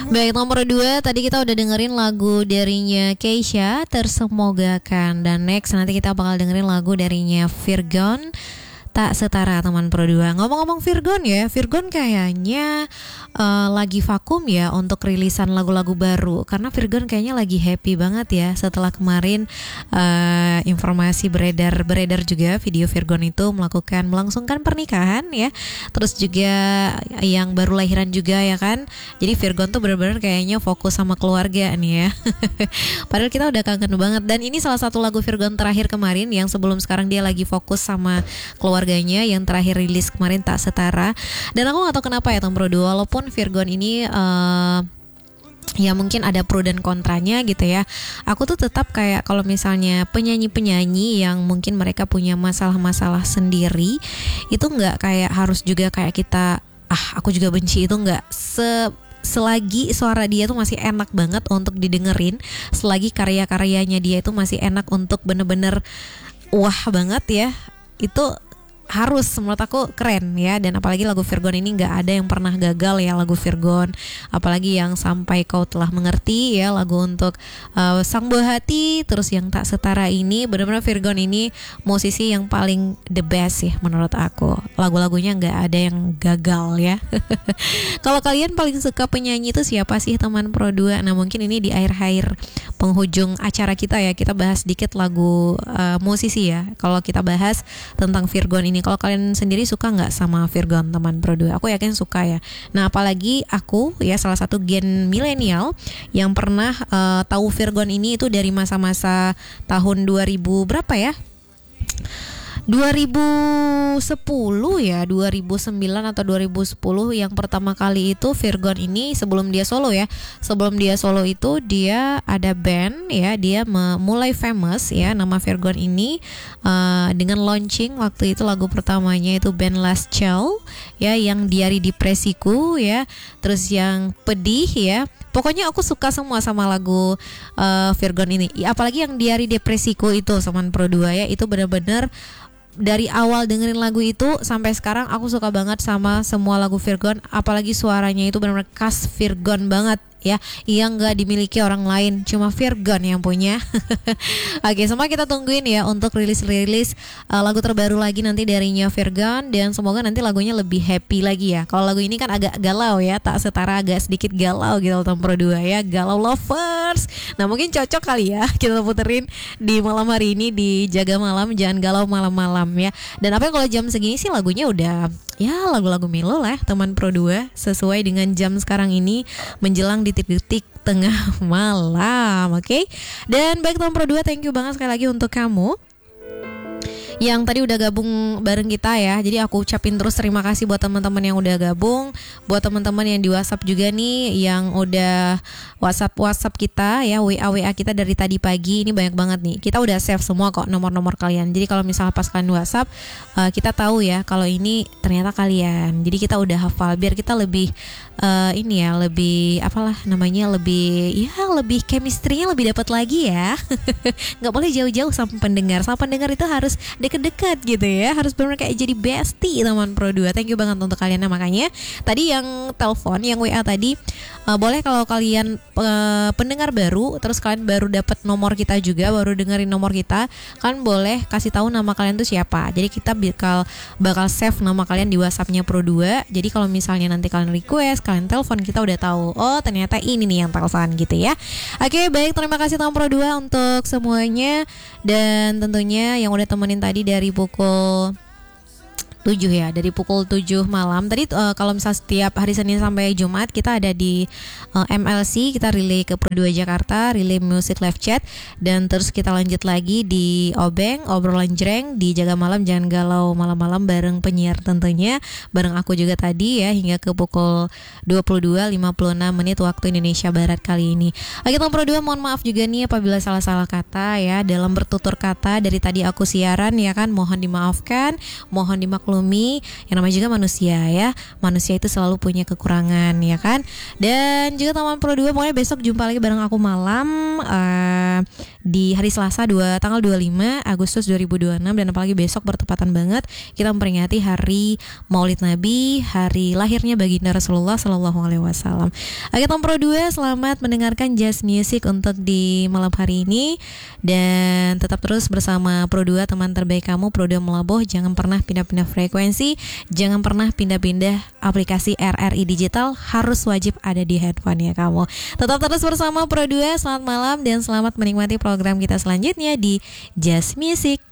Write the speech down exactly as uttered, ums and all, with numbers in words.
Baik, nomor dua tadi kita udah dengerin lagu darinya Keisha, Tersemogakan. Dan next nanti kita bakal dengerin lagu darinya Virgon, Tak Setara, teman Pro dua. Ngomong-ngomong Virgon ya, Virgon kayaknya uh, lagi vakum ya untuk rilisan lagu-lagu baru. Karena Virgon kayaknya lagi happy banget ya setelah kemarin uh, informasi beredar beredar juga video Virgon itu melakukan melangsungkan pernikahan ya. Terus juga yang baru lahiran juga ya kan. Jadi Virgon tuh benar-benar kayaknya fokus sama keluarga nih ya. Padahal kita udah kangen banget. Dan ini salah satu lagu Virgon terakhir kemarin yang sebelum sekarang dia lagi fokus sama keluarganya yang terakhir rilis kemarin, Tak Setara. Dan aku gak tahu kenapa ya Tom Pro dua, walaupun Virgon ini uh, ya mungkin ada pro dan kontranya gitu ya. Aku tuh tetap kayak kalau misalnya penyanyi-penyanyi yang mungkin mereka punya masalah-masalah sendiri, itu gak kayak harus juga kayak kita, ah aku juga benci, itu gak se selagi suara dia tuh masih enak banget untuk didengerin, selagi karya-karyanya dia itu masih enak untuk bener-bener wah banget ya, itu harus, menurut aku keren ya. Dan apalagi lagu Virgon ini nggak ada yang pernah gagal ya lagu Virgon, apalagi yang Sampai Kau Telah Mengerti ya, lagu untuk uh, sang buah hati, terus yang Tak Setara ini benar-benar Virgon ini musisi yang paling the best ya menurut aku. Lagu-lagunya nggak ada yang gagal ya. Kalau kalian paling suka penyanyi itu siapa sih teman Pro dua? Nah mungkin ini di akhir-akhir penghujung acara kita ya, kita bahas dikit lagu uh, musisi ya. Kalau kita bahas tentang Virgon ini, kalau kalian sendiri suka nggak sama Virgon teman Pro dua? Aku yakin suka ya. Nah apalagi aku ya salah satu gen milenial yang pernah uh, tahu Virgon ini itu dari masa-masa tahun dua ribu berapa ya? dua ribu sepuluh ya, dua ribu sembilan atau dua ribu sepuluh yang pertama kali itu Virgon ini sebelum dia solo ya. Sebelum dia solo itu dia ada band ya, dia mulai famous ya nama Virgon ini uh, dengan launching waktu itu lagu pertamanya itu band Last Child ya, yang Diari Depresiku ya, terus yang Pedih ya. Pokoknya aku suka semua sama lagu uh, Virgon ini. Ya, apalagi yang Diari Depresiku itu teman Pro dua ya, itu benar-benar dari awal dengerin lagu itu sampai sekarang aku suka banget sama semua lagu Virgon. Apalagi suaranya itu benar-benar khas Virgon banget ya, yang nggak dimiliki orang lain, cuma Virgon yang punya. Oke, semua kita tungguin ya untuk rilis-rilis uh, lagu terbaru lagi nanti darinya Virgon, dan semoga nanti lagunya lebih happy lagi ya. Kalau lagu ini kan agak galau ya, Tak Setara agak sedikit galau gitu Tom Pro dua ya, galau lovers. Nah mungkin cocok kali ya kita puterin di malam hari ini di Jaga Malam, jangan galau malam-malam ya. Dan apa kalau jam segini sih lagunya udah ya lagu-lagu melo lah teman Pro dua, sesuai dengan jam sekarang ini menjelang detik-detik tengah malam. Oke okay? Dan baik teman Pro dua, thank you banget sekali lagi untuk kamu yang tadi udah gabung bareng kita ya. Jadi aku ucapin terus terima kasih buat teman-teman yang udah gabung, buat teman-teman yang di WhatsApp juga nih, yang udah WhatsApp WhatsApp kita ya, W A W A kita dari tadi pagi. Ini banyak banget nih. Kita udah save semua kok nomor-nomor kalian. Jadi kalau misalnya pas kalian WhatsApp, uh, kita tahu ya kalau ini ternyata kalian. Jadi kita udah hafal biar kita lebih uh, ini ya, lebih apalah namanya, lebih ya lebih chemistry-nya lebih dapat lagi ya. Nggak boleh jauh-jauh sama pendengar. Sama pendengar itu harus deket-deket gitu ya, harus benar kayak jadi bestie teman Pro dua. Thank you banget untuk kalian. Nah, makanya tadi yang telepon, yang W A tadi, uh, boleh kalau kalian uh, pendengar baru, terus kalian baru dapat nomor kita juga, baru dengerin nomor kita, kan boleh kasih tahu nama kalian tuh siapa. Jadi kita bakal bakal save nama kalian di WhatsApp-nya Pro dua. Jadi kalau misalnya nanti kalian request, kalian telepon, kita udah tahu, oh ternyata ini nih yang telepon gitu ya. Oke, baik, terima kasih teman Pro dua untuk semuanya, dan tentunya yang udah temenin tadi dari pukul tujuh ya, dari pukul tujuh malam. Tadi uh, kalau misal setiap hari Senin sampai Jumat kita ada di uh, M L C, kita relay ke Pro dua Jakarta, relay music live chat, dan terus kita lanjut lagi di Obeng, obrolan jreng di Jaga Malam Jangan Galau malam-malam bareng penyiar tentunya, bareng aku juga tadi ya, hingga ke pukul dua puluh dua lima puluh enam menit waktu Indonesia Barat kali ini. Oke teman Pro dua, mohon maaf juga nih apabila salah-salah kata ya dalam bertutur kata dari tadi aku siaran ya kan, mohon dimaafkan, mohon dimaklumi. Yang namanya juga manusia ya, manusia itu selalu punya kekurangan ya kan. Dan juga teman Pro dua, pokoknya besok jumpa lagi bareng aku malam. uh, di hari Selasa dua tanggal dua puluh lima Agustus dua ribu dua puluh enam, dan apalagi besok bertepatan banget kita memperingati hari Maulid Nabi, hari lahirnya baginda Rasulullah Shallallahu Alaihi Wasallam. Oke, Tom Pro dua, selamat mendengarkan Jazz Music untuk di malam hari ini, dan tetap terus bersama Pro dua, teman terbaik kamu. Pro dua Melaboh, jangan pernah pindah-pindah frekuensi, jangan pernah pindah-pindah aplikasi R R I Digital, harus wajib ada di handphone ya kamu. Tetap terus bersama Pro dua, selamat malam dan selamat menikmati program kita selanjutnya di Jazz Music.